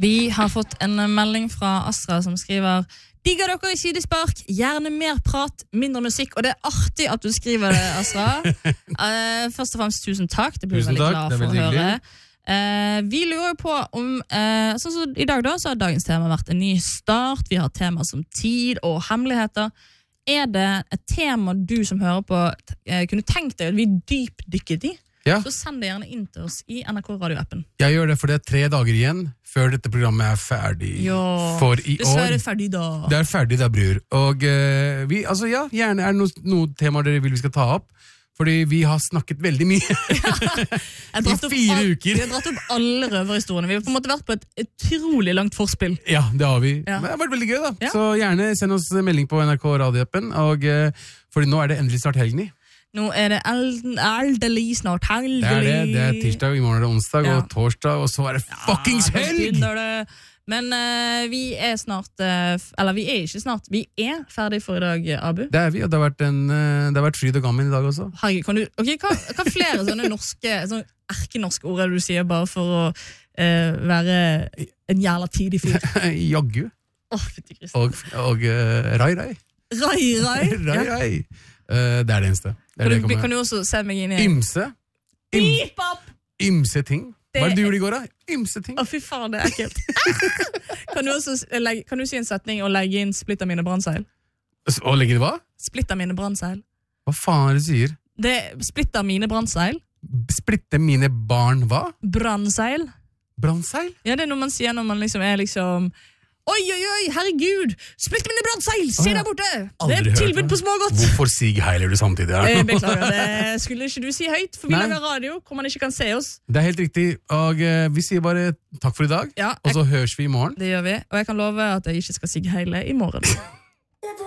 Vi har fått en melding fra Astra som skriver: digger dere i sidespark, gjerne mer prat, mindre musikk. Og det artig at du skriver det, Asra. Først og fremst tusen takk. Det blir tusen veldig takk, glad det for å veldig høre. Vi lurer jo på om sånn som i dag da, så har dagens tema vært en ny start. Vi har tema som tid og hemmeligheter. Er det et tema du som hører på kunne tenkt deg at vi dypdykket i? Ja. Så send det gjerne inn til oss i NRK Radio-appen. Jeg gjør det, for det er 3 dager igjen før dette programmet er ferdig for i år. Dessverre ferdig da. Det er ferdig da, bror. Og vi, altså ja, gjerne er det noen temaer dere vil vi skal ta opp, fordi vi har snakket veldig mye i 4 uker. Vi har dratt opp alle røverhistoriene. Vi har på en måte vært på et utrolig langt forspill. Ja, det har vi. Ja. Men det har vært veldig gøy da. Ja. Så gjerne send oss melding på NRK Radio-appen, og fordi nå er det endelig snart helgen i. Nå er det aldelig snart helgelig. Det er tirsdag, i morgen er det onsdag, Ja. og torsdag, og så er det fuckings nå helg! begynner det. Men vi er snart, eller vi er ikke snart, vi er ferdig for i dag, Abu. Det er vi, og det har vært fryd og gammen i dag også. Herregud, kan du, hva flere sånne norske, sånne erkenorske ord er det du sier bare for å være en jævla tidig fyr? Jaggu. Fytti Kristus. Og rai. Rai. Rai. Det er det eneste. Kan du også se meg inn i Ymse ting. Hva er det du gjorde i går da? Ymse ting. Fy faen, det er ekkelt. Kan du si en setning og legge inn splitter mine brannseil? Og legge det hva? Splitter mine brannseil. Hva faen er det du sier? Det splitter mine brannseil. Splitter mine barn hva? Brannseil. Brannseil? Ja, det er noe man sier når man liksom er liksom Oi, herregud, splitter mine brannseil, se der borte. Det er tilbud på smågodt. Hvorfor sigheiler du samtidig? Ja? Beklager, det skulle ikke du si høyt, for vi lager radio hvor man ikke kan se oss. Det er helt riktig, og vi sier bare takk for i dag, og så høres vi i morgen. Det gjør vi, og jeg kan love at jeg ikke skal sigheile i morgen.